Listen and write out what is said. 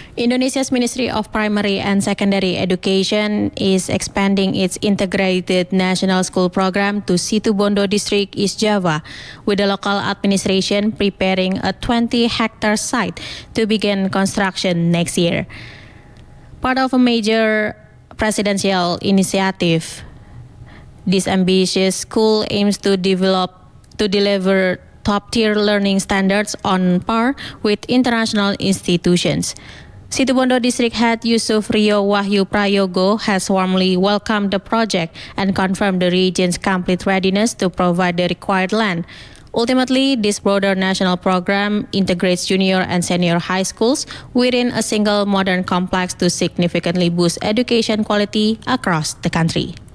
Indonesia's Ministry of Primary and Secondary Education is expanding its integrated national school program to Situbondo District, East Java, with the local administration preparing a 20-hectare site to begin construction next year. Part of a major presidential initiative, this ambitious school aims to deliver top-tier learning standards on par with international institutions. Situbondo District Head Yusuf Rio Wahyu Prayogo has warmly welcomed the project and confirmed the region's complete readiness to provide the required land. Ultimately, this broader national program integrates junior and senior high schools within a single modern complex to significantly boost education quality across the country.